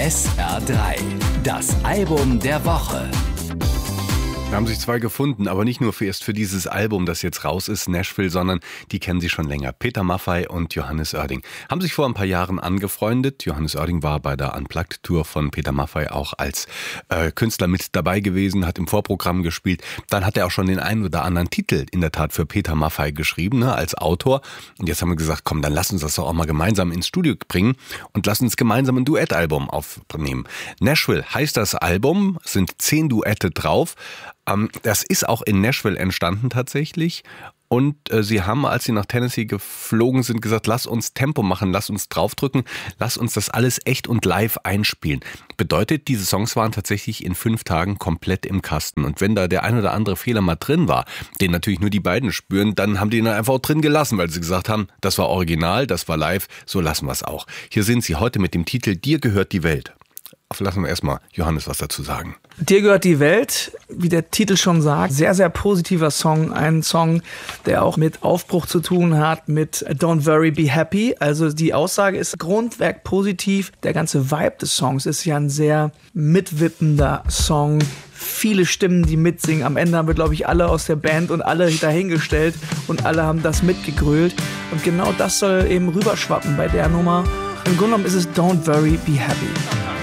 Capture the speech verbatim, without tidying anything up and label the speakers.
Speaker 1: S R drei, das Album der Woche.
Speaker 2: Da haben sich zwei gefunden, aber nicht nur für erst für dieses Album, das jetzt raus ist, Nashville, sondern die kennen sie schon länger. Peter Maffay und Johannes Oerding haben sich vor ein paar Jahren angefreundet. Johannes Oerding war bei der Unplugged-Tour von Peter Maffay auch als äh, Künstler mit dabei gewesen, hat im Vorprogramm gespielt. Dann hat er auch schon den einen oder anderen Titel in der Tat für Peter Maffay geschrieben, ne, als Autor. Und jetzt haben wir gesagt, komm, dann lass uns das doch auch mal gemeinsam ins Studio bringen und lass uns gemeinsam ein Duettalbum aufnehmen. Nashville heißt das Album, sind zehn Duette drauf. Das ist auch in Nashville entstanden tatsächlich. Und äh, sie haben, als sie nach Tennessee geflogen sind, gesagt, lass uns Tempo machen, lass uns draufdrücken, lass uns das alles echt und live einspielen. Bedeutet, diese Songs waren tatsächlich in fünf Tagen komplett im Kasten. Und wenn da der ein oder andere Fehler mal drin war, den natürlich nur die beiden spüren, dann haben die ihn dann einfach auch drin gelassen, weil sie gesagt haben, das war original, das war live, so lassen wir es auch. Hier sind sie heute mit dem Titel Dir gehört die Welt. Lassen wir erstmal Johannes was dazu sagen.
Speaker 3: Dir gehört die Welt, wie der Titel schon sagt. Sehr, sehr positiver Song. Ein Song, der auch mit Aufbruch zu tun hat, mit Don't Worry, Be Happy. Also die Aussage ist Grundwerk positiv. Der ganze Vibe des Songs ist ja ein sehr mitwippender Song. Viele Stimmen, die mitsingen. Am Ende haben wir, glaube ich, alle aus der Band und alle dahingestellt und alle haben das mitgegrölt. Und genau das soll eben rüberschwappen bei der Nummer. Im Grunde genommen ist es Don't Worry, Be Happy.